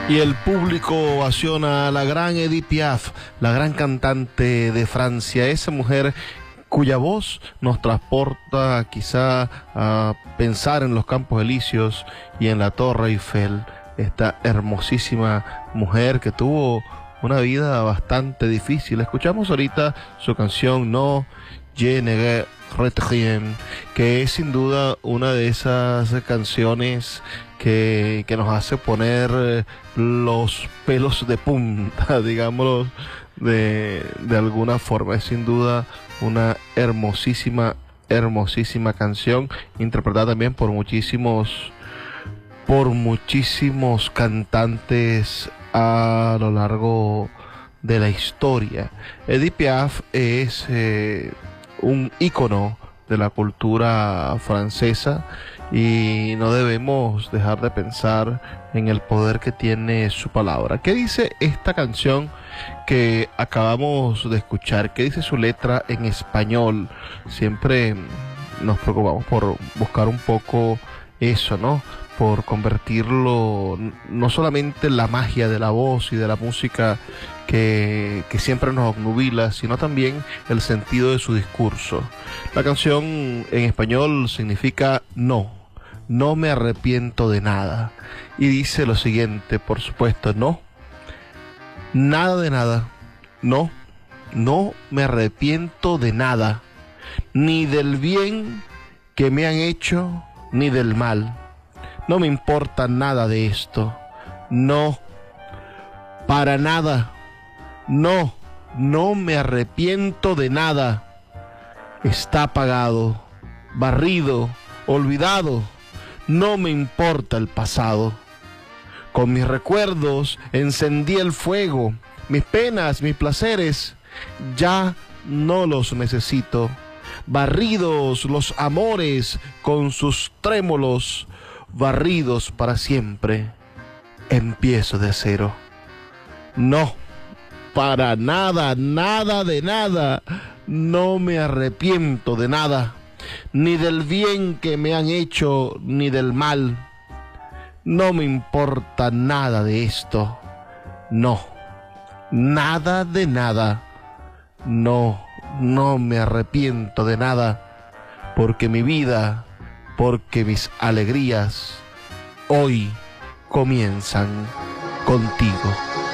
Y el público ovaciona a la gran Edith Piaf, la gran cantante de Francia, esa mujer cuya voz nos transporta quizá a pensar en los Campos Elíseos y en la Torre Eiffel. Esta hermosísima mujer que tuvo una vida bastante difícil. Escuchamos ahorita su canción No Je ne regrette rien, que es sin duda una de esas canciones que nos hace poner los pelos de punta, digámoslo de alguna forma. Es sin duda una hermosísima canción, interpretada también por muchísimos cantantes a lo largo de la historia. Edith Piaf es un ícono de la cultura francesa y no debemos dejar de pensar en el poder que tiene su palabra. ¿Qué dice esta canción que acabamos de escuchar? ¿Qué dice su letra en español? Siempre nos preocupamos por buscar un poco eso, ¿no? Por convertirlo, no solamente en la magia de la voz y de la música que siempre nos obnubila, sino también el sentido de su discurso. La canción en español significa no me arrepiento de nada. Y dice lo siguiente, por supuesto, nada de nada, no me arrepiento de nada, ni del bien que me han hecho, ni del mal. No me importa nada de esto. No, para nada. No me arrepiento de nada. Está pagado, barrido, olvidado. No me importa el pasado. Con mis recuerdos encendí el fuego. Mis penas, mis placeres, ya no los necesito. Barridos los amores con sus trémolos, barridos para siempre, empiezo de cero. No, para nada, nada de nada, no me arrepiento de nada, ni del bien que me han hecho, ni del mal. No me importa nada de esto, no, nada de nada, no me arrepiento de nada, porque mi vida, porque mis alegrías hoy comienzan contigo.